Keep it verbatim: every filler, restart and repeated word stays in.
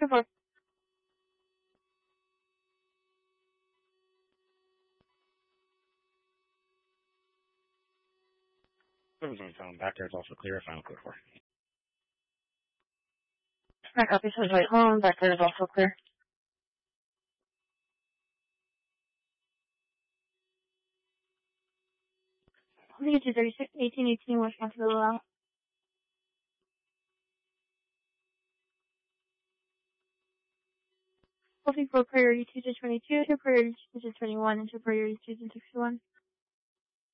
Two four. Cruising zone back there is also clear. Final code four. Alright, copy. So right home. Back there is also clear. Lead two thirty-six, eighteen eighteen, West Montreal out. Hoping for priority two to twenty-two, two priority two to twenty-one, and two priority two to sixty-one.